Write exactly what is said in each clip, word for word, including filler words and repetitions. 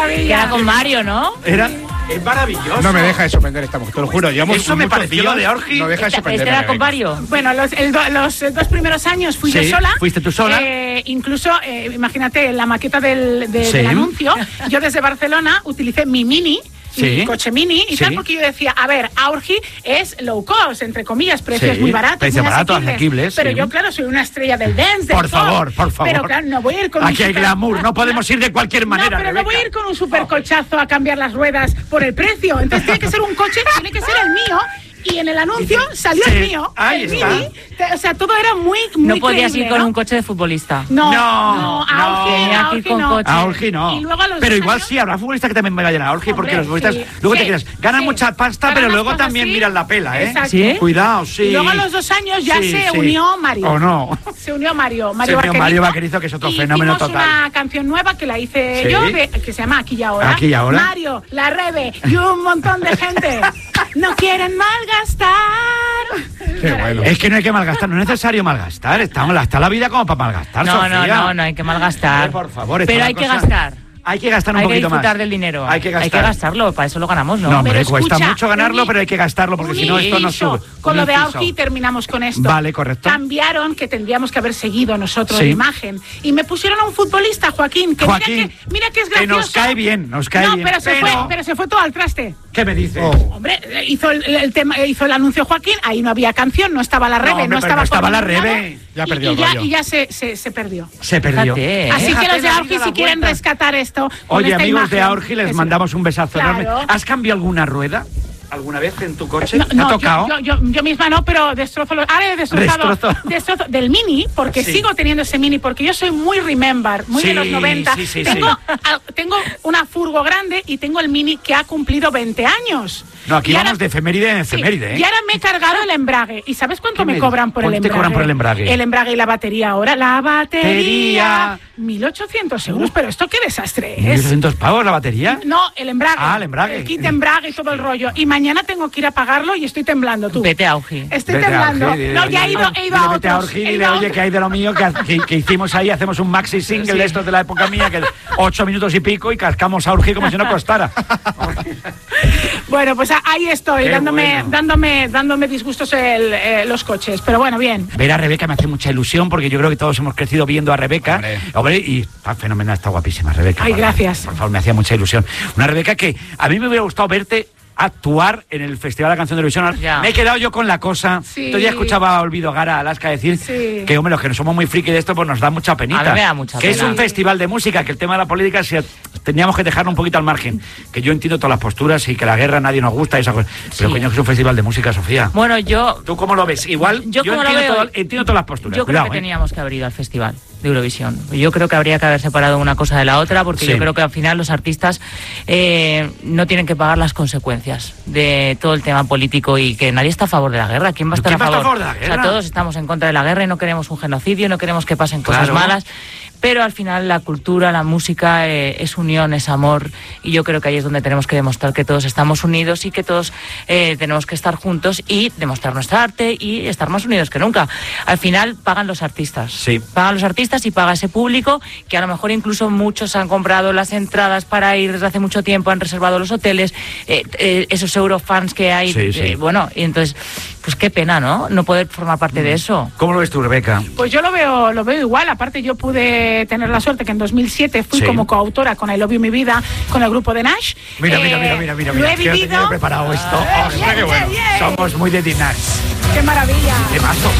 maravilla. Que era con Mario, ¿no? Era... Es maravilloso. No me deja de sorprender esta mujer, te lo juro. Llevamos Eso me pareció de Aorgi. No deja de sorprender. ¿Este era con Mario? Bueno, los, el do, los dos primeros años fui Sí, yo sola. fuiste tú sola. Eh, incluso, eh, imagínate, la maqueta del, de, Sí. del anuncio, yo desde Barcelona utilicé mi Mini, Sí. mi coche Mini y Sí. tal, porque yo decía, a ver, Aorgi es low cost, entre comillas, precios Sí, muy baratos, precios muy baratos, asequibles, Pero sí. yo, claro, soy una estrella del dance, del Por pop, favor, por favor. Pero claro, no voy a ir con Aquí un hay super- glamour, no podemos ir de cualquier manera, No, pero no voy a Rebeca. ir con un supercochazo a cambiar las ruedas por el precio. Entonces tiene que ser un coche, tiene que ser el mío. Y en el anuncio salió Sí, el mío, ahí el está. Mini. Te- O sea, todo era muy, muy No podías creíble, ir con ¿no? un coche de futbolista. No, No, no, no. Aorgi, Tenía que ir Aorgi con no. coche. A Aorgi no. Y luego a los pero dos igual años- sí, habrá futbolistas que también vayan a Aorgi, porque Hombre, los futbolistas sí, luego sí, te quedas, ganan sí. mucha pasta, Ganan pero unas luego cosas, también sí. miran la pela, ¿eh? Exacto. ¿Sí? Cuidado, sí. Y luego a los dos años ya Sí, se sí. unió Mario. ¿O no? Se unió Mario, Mario Se unió Vaquerizo. Mario Vaquerizo, que es otro y fenómeno hicimos total. una canción nueva que la hice Sí. yo, de- que se llama Aquí y Ahora. Aquí y Ahora. Mario, la Rebe y un montón de gente no quieren malgastar. Qué bueno. Es que no hay que malgastar, no es necesario malgastar. Estamos, está la vida como para malgastar, No, no, Sofía. no, no hay que malgastar. Hombre, por favor, está Pero la hay que cosa- gastar. Hay que gastar un Hay que poquito disfrutar más. del dinero. Hay que gastar. Hay que gastarlo, para eso lo ganamos, ¿no? No, hombre, Pero cuesta escucha, mucho ganarlo, un- pero hay que gastarlo, porque Un si no esto no inciso. sube. Con Un lo de inciso. Aorgi terminamos con esto. Vale, correcto. Cambiaron, que tendríamos que haber seguido nosotros Sí. la imagen. Y me pusieron a un futbolista, Joaquín, que Joaquín, mira que, mira que es que gracioso. nos cae bien, nos cae no, bien, pero se pero- fue, pero se fue todo al traste. ¿Qué me dices? Oh. Hombre, hizo el, el tema, hizo el anuncio Joaquín, ahí no había canción, no estaba la Rebe, hombre, no, pero estaba, no estaba la coordinado, Rebe. Ya y- perdió y, el ya, rollo. y ya se, se, se perdió. Se perdió. Fíjate, ¿eh? Así que Déjate los de la Aorgi, vida si la quieren vuelta. rescatar esto, con Oye, esta amigos de imagen, Aorgi, les que sí. mandamos un besazo Claro. enorme. ¿Has cambiado alguna rueda alguna vez en tu coche? No, ¿Te no, ha yo, tocado? yo, yo, yo misma no, pero destrozo los. Ahora he destrozado. Destrozo. destrozo del Mini, porque Sí. sigo teniendo ese Mini, porque yo soy muy remember, muy Sí, de los noventa. sí, sí, tengo, sí. al- tengo una furgo grande y tengo el Mini que ha cumplido veinte años. No, aquí Y vamos ahora- de efeméride en Sí, efeméride, ¿eh? y ahora me he cargado el embrague. ¿Y sabes cuánto ¿Qué me me cobran por el dices? ¿Cuánto te embrague? cobran por el embrague? El embrague y la batería ahora. La batería. Batería. mil ochocientos euros, pero esto qué desastre ¿mil es. ochocientos pavos la batería? No, el embrague. Ah, el embrague. El kit de embrague y todo el rollo. Y mañana tengo que ir a pagarlo y estoy temblando, tú. Vete a Aorgi. Estoy Vete a temblando. Aorgi, dile, No, ya he oye, ido, he ido dile, a vete a otros. Aorgi, he dile, ido a oye, otros. que hay de lo mío, que, que- que hicimos ahí, hacemos un maxi single de estos de la época mía, que ocho minutos y pico, y cascamos a Aorgi como si no costara. Bueno, pues a- ahí estoy, Qué dándome, bueno. dándome, dándome disgustos el, eh, los coches. Pero bueno, bien. Ver a Rebeca me hace mucha ilusión, porque yo creo que todos hemos crecido viendo a Rebeca. Hombre. Hombre, y está fenomenal, está guapísima Rebeca. Ay, por- gracias. Por favor, me hacía mucha ilusión. Una Rebeca que a mí me hubiera gustado verte actuar en el Festival de la Canción de Eurovisión. Ya. Me he quedado yo con la cosa. Sí. Entonces ya escuchaba a Olvido Gara, a Alaska decir Sí. que, hombre, los que no somos muy friki de esto, pues nos da mucha penita. A mí me da mucha que es pena. un festival de música, que el tema de la política se- teníamos que dejarlo un poquito al margen. Que yo entiendo todas las posturas y que la guerra a nadie nos gusta y esa cosa. Pero Sí. coño, que es un festival de música, Sofía. Bueno, yo, ¿Tú cómo lo ves? Igual, Yo yo, como lo entiendo, veo- todo- entiendo todas las posturas. yo Cuidado, creo que ¿eh? teníamos que haber ido al festival de Eurovisión. Yo creo que habría que haber separado una cosa de la otra, porque Sí. yo creo que al final los artistas eh, no tienen que pagar las consecuencias de todo el tema político, y que nadie está a favor de la guerra. ¿Quién va a estar, ¿Quién a, va a estar favor? a favor de la O sea, guerra? todos estamos en contra de la guerra y no queremos un genocidio, no queremos que pasen cosas Claro. malas. Pero al final la cultura, la música eh, es unión, es amor, y yo creo que ahí es donde tenemos que demostrar que todos estamos unidos y que todos eh, tenemos que estar juntos y demostrar nuestra arte y estar más unidos que nunca. Al final pagan los artistas, Sí. pagan los artistas y paga ese público, que a lo mejor incluso muchos han comprado las entradas para ir desde hace mucho tiempo, han reservado los hoteles, eh, eh, esos eurofans que hay, Sí, sí. eh, bueno, y entonces, pues qué pena, ¿no? No poder formar parte de eso. ¿Cómo lo ves tú, Rebeca? Pues yo lo veo, lo veo igual. Aparte, yo pude tener la suerte que en dos mil siete fui Sí. como coautora con I Love You Mi Vida, con el grupo de Nash. Mira, Eh, mira, mira, mira, mira. Lo mira, he que yo tenía vivido. preparado esto. Ah, Ostras, yeah, qué bueno. yeah, yeah. Somos muy de Dinars. ¡Qué maravilla! De mazo.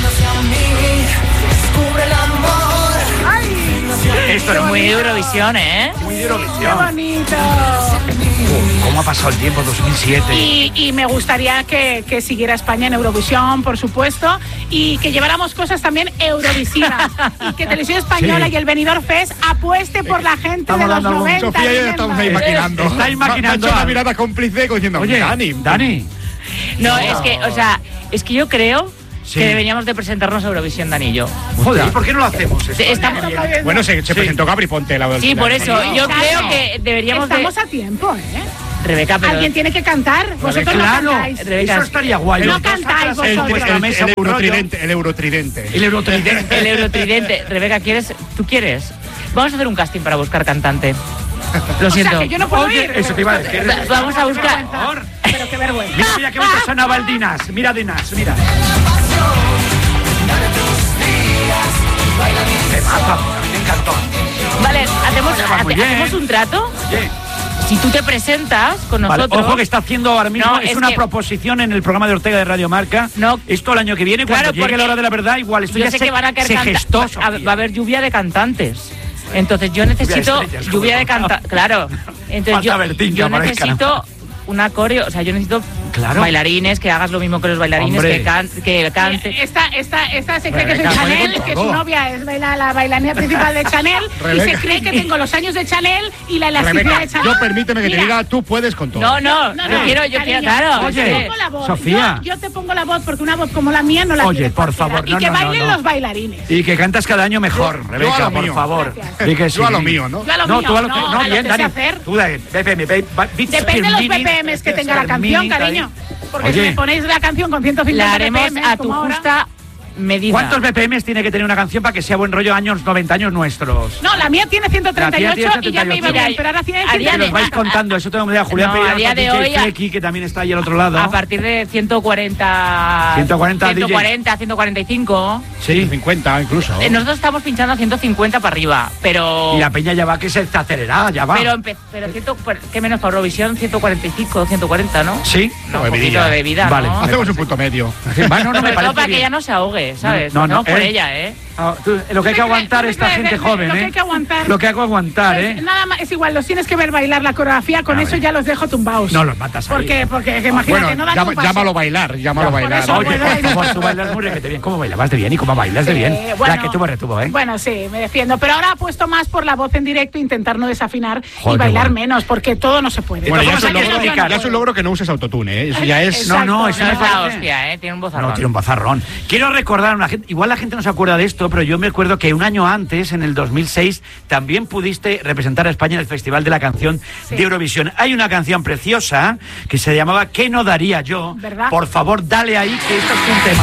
Esto es Muy muy, de Eurovisión, ¿eh? muy de ¡Qué Eurovisión. bonito! Uh, ¿Cómo ha pasado el tiempo? dos mil siete. Y, y me gustaría que, que siguiera España en Eurovisión, por supuesto, y que lleváramos cosas también eurovisivas. Y que Televisión Española Sí. y el Benidorm Fest apueste por la gente Estamos de los dando algún- noventa. Sofía y yo ya estamos ahí remember. maquinando. Estáis maquinando Me ha hecho una algo. mirada cómplice como diciendo, Oye, Dani, Dani. No, es que, o sea, es que yo creo Sí. que deberíamos de presentarnos a Eurovisión, Dani y yo. Joder, ¿y por qué no lo hacemos? esto? Estamos- Bueno, se, se Sí. presentó Gabri Ponte la Sí, por eso, yo Claro. creo que deberíamos de... Estamos a tiempo, ¿eh? Rebeca, pero... Alguien tiene que cantar. Vosotros no Claro, cantáis. Rebeca, eso estaría guay. no Los dos cantáis atrás, el, vosotros. vuestra el, mesa, el un rollo. eurotridente, el eurotridente. El eurotridente. El eurotridente. Rebeca, ¿quieres? ¿Tú quieres? Vamos a hacer un casting para buscar cantante. Lo siento. O sea, que yo no puedo Oye, ir. eso te iba a decir. Vamos a buscar. Por favor. Pero qué vergüenza. Mira, mira qué bonito sonaba el Dinas. Mira Dinas, mira. Me mata, me encantó. Vale, hacemos, Vale, muy hace- bien. hacemos un trato. Oye, Si tú te presentas con vale, nosotros. ojo que está haciendo ahora mismo, No, es, es una que- proposición en el programa de Ortega de Radio Marca. No. Esto el año que viene, Claro, cuando llegue porque la hora de la verdad, igual esto Yo ya sé se, que van a caer se canta- gestó, va, Sofía. va a haber lluvia de cantantes. Entonces yo necesito estrellas, lluvia de como- cantantes. Claro. Entonces Falta yo, Bertín, que yo aparezca, ¿no? necesito una coreo, o sea, yo necesito Claro. bailarines, que hagas lo mismo que los bailarines, Hombre. que, can, que canten. Esta, esta, esta se cree que soy Rebeca, Chanel, con que todo. su novia es la, la bailarina principal de Chanel, y se Rebeca. cree que tengo los años de Chanel y la elasticidad Rebeca, de Chanel. yo permíteme que te Mira, diga, tú puedes con todo. No, no, No, yo no, quiero, yo cariño, quiero, claro. yo Oye, te pongo la voz. Sofía. Yo, yo te pongo la voz porque una voz como la mía no la Oye, tiene por cualquiera. favor, Y no, que no, no, bailen no. los bailarines. Y que cantas cada año mejor, yo Rebeca, a lo por mío. favor. Gracias. Di que sí. Yo a lo mío, ¿no? Yo a lo no, mío, tú a lo no, que, no, a lo bien, que Dani. sé hacer. Tú de B P M, B- Beats Depende de los per B minute, P Ms que tenga la per canción, minute, cariño. Porque Oye. si me ponéis la canción con ciento cincuenta La haremos B P Ms, a tu como ahora- justa medida. ¿Cuántos B P Ms tiene que tener una canción para que sea buen rollo años noventa años nuestros? No, la mía tiene ciento treinta y La ocho mía tiene y ya me iba ciento treinta y ocho. bien, pero ahora tiene A día Que ciento los de- vais contando, eso tengo idea. Julián No, Pereira a día con de D J hoy, a- Flecky, que también está ahí al otro lado. A partir de ciento cuarenta, ciento cuarenta ciento cuarenta, ciento cuarenta y cinco. Sí. cincuenta incluso. Eh, Nosotros estamos pinchando a ciento cincuenta para arriba, pero. Y la peña ya va que se está acelerada, ya va. Pero, empe- pero ciento, ¿qué menos para Eurovisión? ciento cuarenta y cinco, ciento cuarenta, ¿no? Sí. No, un bebidilla. poquito de bebida, Vale. ¿no? Hacemos un punto medio. Va, no, no, me Sobre todo parece para que bien. ella no se ahogue, ¿sabes? No, no, No, por ¿eh? ella, ¿eh? Ah, tú, lo que hay que ¿Tú me aguantar crees- esta tú me gente crees- joven, lo que ¿eh? hay que aguantar? Lo que hay que aguantar, Pues ¿eh? nada más, es igual, los tienes que ver bailar la coreografía, con A eso ver. ya los dejo tumbados. No los matas ahí. Porque, porque que imagínate, Bueno, no dan llama- un paso. llámalo bailar, llámalo Por bailar. eso, Oye, pues, por ahí- favor, tú bailas muy requete bien. ¿Cómo bailabas de bien y cómo bailas de bien? Eh, bueno, la que tuvo retuvo, ¿eh? Bueno, sí, me defiendo. Pero ahora apuesto más por la voz en directo, intentar no desafinar Joder, y bailar qué bueno. menos, porque todo no se puede. Bueno, ya Vamos es, a un logro, explicar, ya es un logro que no uses autotune, ¿eh? Eso ya es... No, no, Exacto. eso No me es la parece... hostia, ¿eh? Tiene un bozarrón. No, tiene un bazarrón. Quiero recordar a una gente, igual la gente no se acuerda de esto, pero yo me acuerdo que un año antes, en el dos mil seis, también pudiste representar a España en el Festival de la Canción Sí. de Eurovisión. Hay una canción preciosa que se llamaba ¿Qué no daría yo? ¿Verdad? Por favor, dale ahí, que esto es un tema.